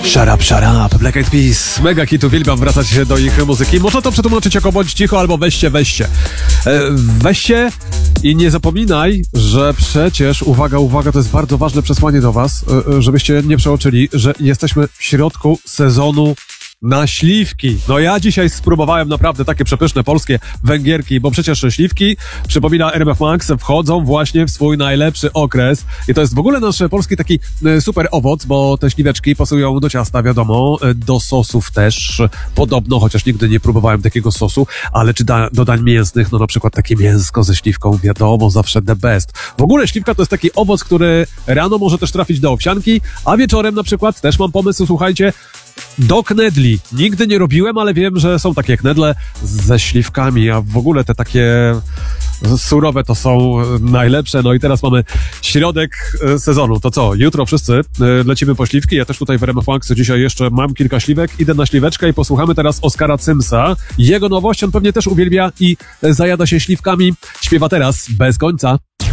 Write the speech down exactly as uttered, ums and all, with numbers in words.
Shut up, shut up, Black Eyed Peas. Mega hit, uwielbiam wracać do ich muzyki. Można to przetłumaczyć jako bądź cicho albo weźcie, weźcie. E, weźcie i nie zapominaj, że przecież, uwaga, uwaga, to jest bardzo ważne przesłanie do was, e, żebyście nie przeoczyli, że jesteśmy w środku sezonu na śliwki. No ja dzisiaj spróbowałem naprawdę takie przepyszne polskie węgierki, bo przecież śliwki, przypomina R M F Max, wchodzą właśnie w swój najlepszy okres i to jest w ogóle nasz polski taki super owoc, bo te śliweczki pasują do ciasta, wiadomo, do sosów też podobno, chociaż nigdy nie próbowałem takiego sosu, ale czy da, do dań mięsnych, no na przykład takie mięsko ze śliwką, wiadomo, zawsze the best. W ogóle śliwka to jest taki owoc, który rano może też trafić do owsianki, a wieczorem na przykład też mam pomysł, słuchajcie, do knedli. Nigdy nie robiłem, ale wiem, że są takie knedle ze śliwkami, a w ogóle te takie surowe to są najlepsze. No i teraz mamy środek sezonu. To co? Jutro wszyscy lecimy po śliwki. Ja też tutaj w R M F Max dzisiaj jeszcze mam kilka śliwek. Idę na śliweczkę i posłuchamy teraz Oskara Cymsa. Jego nowość on pewnie też uwielbia i zajada się śliwkami. Śpiewa teraz Bez końca.